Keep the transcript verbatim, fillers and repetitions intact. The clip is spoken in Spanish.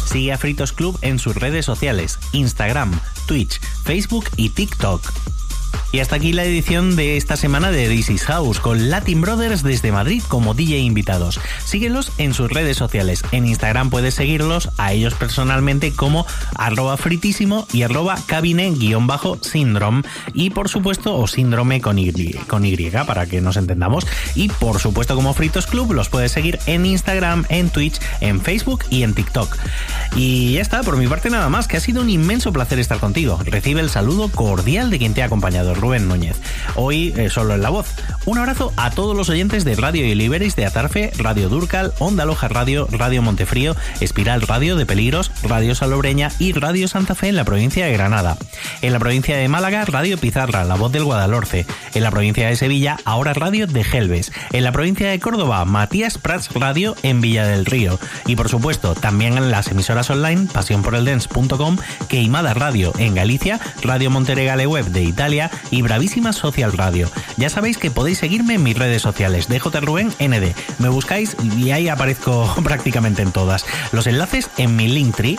Sigue a Fritos Club en sus redes sociales, Instagram, Twitch, Facebook y TikTok. Y hasta aquí la edición de esta semana de This Is House, con Latin Brothers desde Madrid como D J invitados. Síguelos en sus redes sociales. En Instagram puedes seguirlos a ellos personalmente como arroba fritísimo y arroba cabine-síndrome. Y por supuesto, o síndrome con Y, con Y, para que nos entendamos. Y por supuesto, como Fritos Club, los puedes seguir en Instagram, en Twitch, en Facebook y en TikTok. Y ya está, por mi parte nada más, que ha sido un inmenso placer estar contigo. Recibe el saludo cordial de quien te ha acompañado, Rubén Núñez. Hoy eh, solo en la voz. Un abrazo a todos los oyentes de Radio Iliberis de Atarfe, Radio Durcal, Onda Loja Radio, Radio Montefrío, Espiral Radio de Peligros, Radio Salobreña y Radio Santa Fe en la provincia de Granada. En la provincia de Málaga, Radio Pizarra, La Voz del Guadalhorce. En la provincia de Sevilla, Ahora Radio de Gelbes. En la provincia de Córdoba, Matías Prats Radio en Villa del Río. Y por supuesto, también en las emisoras online, pasión por el dance punto com, Queimada Radio en Galicia, Radio Monteregale Web de Italia y Bravísima Social Radio. Ya sabéis que podéis seguirme en mis redes sociales, D J Rubén N D. Me buscáis y ahí aparezco prácticamente en todas. Los enlaces en mi Linktree,